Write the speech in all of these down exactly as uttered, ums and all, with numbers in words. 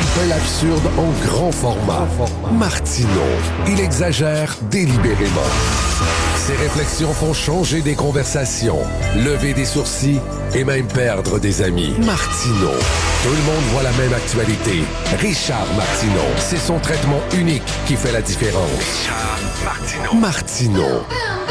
fait l'absurde en grand format. Martineau, il exagère délibérément. Ses réflexions font changer des conversations, lever des sourcils et même perdre des amis. Martineau. Tout le monde voit la même actualité. Richard Martineau. C'est son traitement unique qui fait la différence. Richard Martineau. Martineau.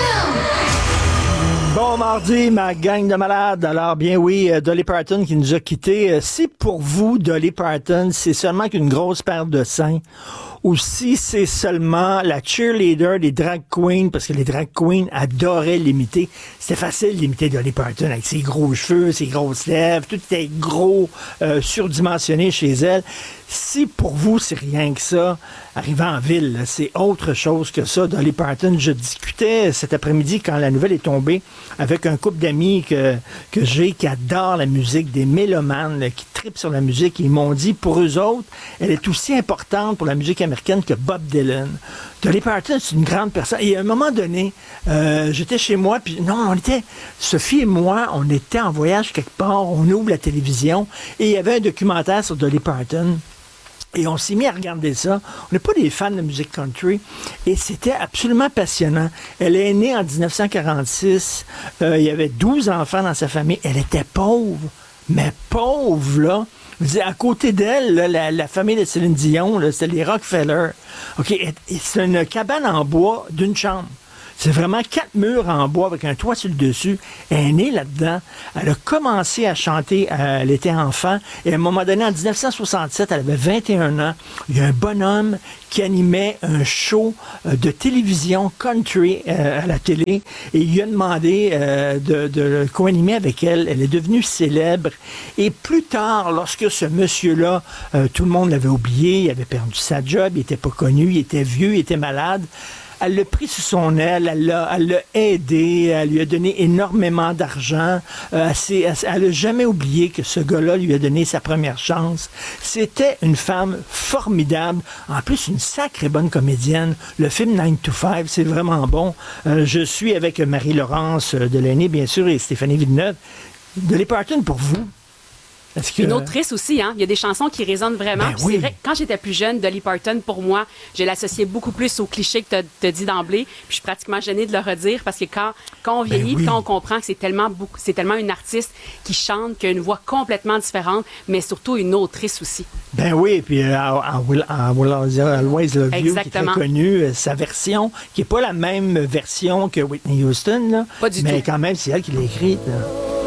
Bon mardi, ma gang de malades. Alors, bien oui, euh, Dolly Parton qui nous a quittés. Euh, si pour vous, Dolly Parton, c'est seulement qu'une grosse paire de seins, ou si c'est seulement la cheerleader des drag queens, parce que les drag queens adoraient l'imiter. C'était facile d'imiter Dolly Parton avec ses gros cheveux, ses grosses lèvres, tout était gros, euh, surdimensionné chez elle. Si pour vous, c'est rien que ça, arrivant en ville, là, c'est autre chose que ça. Dolly Parton, je discutais cet après-midi quand la nouvelle est tombée avec un couple d'amis que, que j'ai qui adorent la musique, des mélomanes, là, qui tripent sur la musique. Ils m'ont dit, pour eux autres, elle est aussi importante pour la musique américaine que Bob Dylan. Dolly Parton, c'est une grande personne. Et à un moment donné, euh, j'étais chez moi, puis non, on était, Sophie et moi, on était en voyage quelque part, on ouvre la télévision, et il y avait un documentaire sur Dolly Parton. Et on s'est mis à regarder ça. On n'est pas des fans de musique country. Et c'était absolument passionnant. Elle est née en dix-neuf cent quarante-six. Euh, il y avait douze enfants dans sa famille. Elle était pauvre. Mais pauvre, là. Je veux dire, à côté d'elle, là, la, la famille de Céline Dion, là, c'était les Rockefeller. OK, et, et c'est une cabane en bois d'une chambre. C'est vraiment quatre murs en bois avec un toit sur le dessus. Elle est née là-dedans. Elle a commencé à chanter, euh, elle était enfant. Et à un moment donné, en dix-neuf cent soixante-sept, elle avait vingt et un ans. Il y a un bonhomme qui animait un show euh, de télévision country euh, à la télé. Et il lui a demandé euh, de, de co-animer avec elle. Elle est devenue célèbre. Et plus tard, lorsque ce monsieur-là, euh, tout le monde l'avait oublié, il avait perdu sa job, il était pas connu, il était vieux, il était malade, elle l'a pris sous son aile, elle l'a, elle l'a aidé, elle lui a donné énormément d'argent. Euh, elle n'a jamais oublié que ce gars-là lui a donné sa première chance. C'était une femme formidable. En plus, une sacrée bonne comédienne. Le film nine to five, c'est vraiment bon. Euh, je suis avec Marie-Laurence Delaney, bien sûr, et Stéphanie Villeneuve. Dolly Parton, pour vous? Que... Une autrice aussi, hein? Il y a des chansons qui résonnent vraiment. Ben Puis oui. C'est vrai que quand j'étais plus jeune, Dolly Parton, pour moi, je l'associais beaucoup plus aux clichés que tu as dit d'emblée. Puis je suis pratiquement gênée de le redire parce que quand, quand on vieillit, ben oui. quand on comprend que c'est tellement, beaucoup, c'est tellement une artiste qui chante, qui a une voix complètement différente, mais surtout une autrice aussi. Ben oui, et puis euh, I, will, I will Always Love You, qui est très connue, euh, sa version, qui n'est pas la même version que Whitney Houston, là, pas du mais tout. quand même, c'est elle qui l'a écrite. Là.